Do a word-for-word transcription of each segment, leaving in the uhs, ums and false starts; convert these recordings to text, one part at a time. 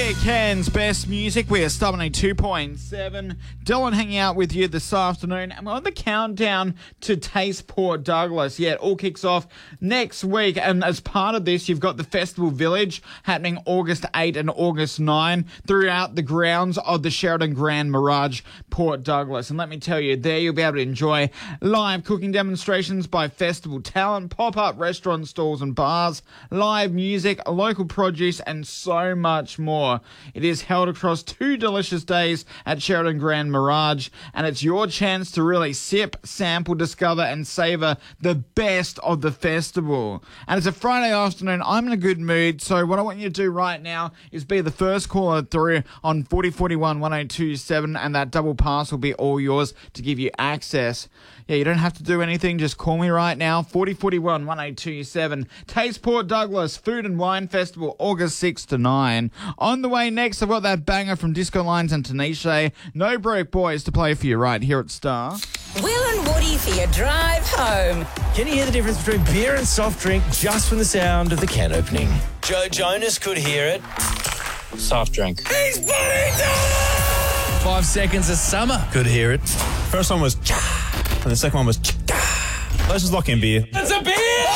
Here, Cairns Best Music. We are starting two point seven. Dylan hanging out with you this afternoon. And we're on the countdown to Taste Port Douglas. Yeah, it all kicks off next week. And as part of this, you've got the Festival Village happening August eighth and August ninth throughout the grounds of the Sheraton Grand Mirage Port Douglas. And let me tell you, there you'll be able to enjoy live cooking demonstrations by festival talent, pop-up restaurant stalls and bars, live music, local produce, and so much more. It is held across two delicious days at Sheraton Grand Mirage, and it's your chance to really sip, sample, discover, and savour the best of the festival. And it's a Friday afternoon. I'm in a good mood, so what I want you to do right now is be the first caller through on forty forty-one one oh two seven, and that double pass will be all yours to give you access. Yeah, you don't have to do anything. Just call me right now, forty forty-one one oh two seven. Taste Port Douglas Food and Wine Festival, August sixth to ninth. On the way next, I've got that banger from Disco Lines and Tanisha, No Broke Boys, to play for you right here at Star. Will and Woody for your drive home. Can you hear the difference between beer and soft drink just from the sound of the can opening? Joe Jonas could hear it. Soft drink. He's Buddy Dog! Five seconds of summer could hear it. First one was cha, and the second one was cha. Let's just lock in beer. That's a beer!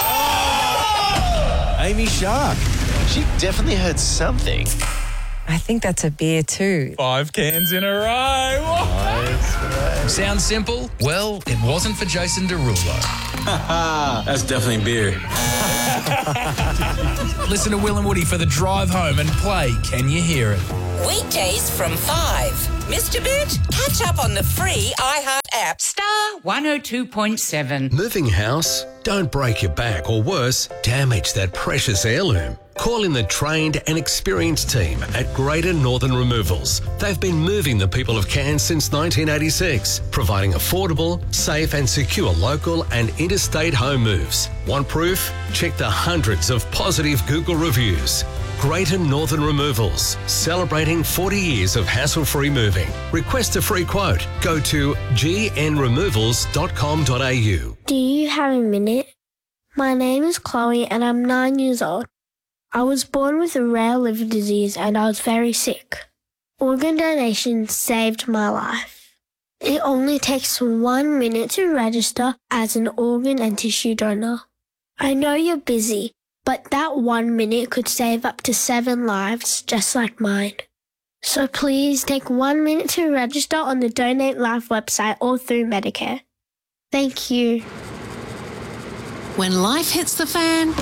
Oh! Amy Shark. She definitely heard something. I think that's a beer too. Five cans in a row. Nice. Sounds simple? Well, it wasn't for Jason Derulo. That's definitely beer. Listen to Will and Woody for the drive home and play Can You Hear It? Weekdays from five. Missed a bit? Catch up on the free iHeart app. Star one oh two point seven. Moving house? Don't break your back or worse, damage that precious heirloom. Call in the trained and experienced team at Greater Northern Removals. They've been moving the people of Cairns since nineteen eighty-six, providing affordable, safe and secure local and interstate home moves. Want proof? Check the hundreds of positive Google reviews. Greater Northern Removals, celebrating forty years of hassle-free moving. Request a free quote. Go to g n removals dot com dot a u. Do you have a minute? My name is Chloe and I'm nine years old. I was born with a rare liver disease and I was very sick. Organ donation saved my life. It only takes one minute to register as an organ and tissue donor. I know you're busy, but that one minute could save up to seven lives just like mine. So please take one minute to register on the Donate Life website or through Medicare. Thank you. When life hits the fan,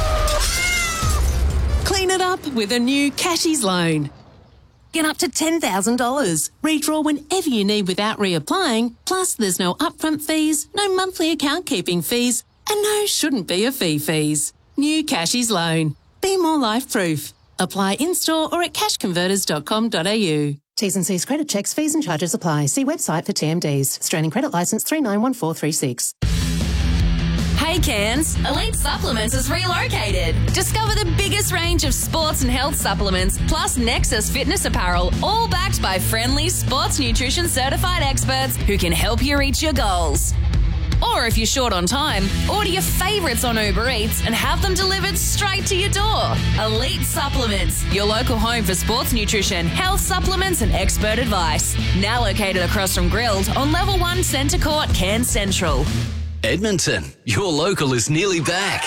clean it up with a new Cashies loan. Get up to ten thousand dollars. Redraw whenever you need without reapplying. Plus, there's no upfront fees, no monthly account keeping fees, and no shouldn't be a fee fees. New Cashies loan. Be more life-proof. Apply in-store or at cash converters dot com dot a u. T's and C's credit checks, fees and charges apply. See website for T M Ds. Australian Credit Licence three nine one four three six. Hey Cairns, Elite Supplements is relocated. Discover the biggest range of sports and health supplements, plus Nexus fitness apparel, all backed by friendly sports nutrition certified experts who can help you reach your goals. Or if you're short on time, order your favourites on Uber Eats and have them delivered straight to your door. Elite Supplements, your local home for sports nutrition, health supplements and expert advice. Now located across from Grilled on Level one Centre Court, Cairns Central. Edmonton, your local is nearly back.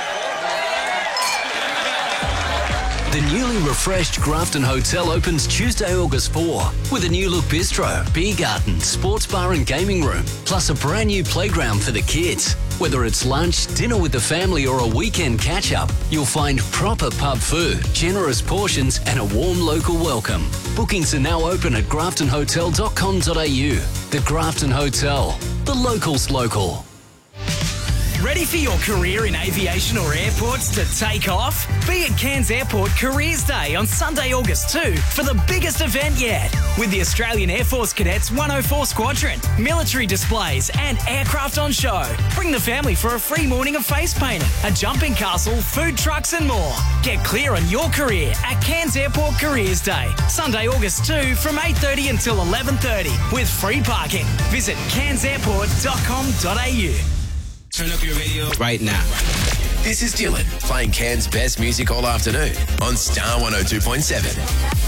The newly refreshed Grafton Hotel opens Tuesday, August fourth with a new look bistro, beer garden, sports bar and gaming room, plus a brand new playground for the kids. Whether it's lunch, dinner with the family or a weekend catch-up, you'll find proper pub food, generous portions and a warm local welcome. Bookings are now open at grafton hotel dot com dot a u. The Grafton Hotel, the locals local. Ready for your career in aviation or airports to take off? Be at Cairns Airport Careers Day on Sunday, August second for the biggest event yet. With the Australian Air Force Cadets one oh four Squadron, military displays and aircraft on show. Bring the family for a free morning of face painting, a jumping castle, food trucks and more. Get clear on your career at Cairns Airport Careers Day, Sunday, August second from eight thirty until eleven thirty with free parking. Visit cairns airport dot com dot a u. Turn up your radio right now. This is Dylan playing Cairns' best music all afternoon on Star one oh two point seven.